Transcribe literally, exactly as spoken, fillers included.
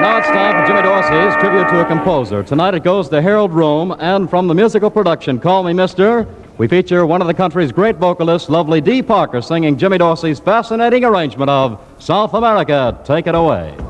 Now it's time for Jimmy Dorsey's tribute to a composer. Tonight it goes to Harold Room, and from the musical production Call Me Mister, we feature one of the country's great vocalists, lovely Dee Parker, singing Jimmy Dorsey's fascinating arrangement of South America. Take it away.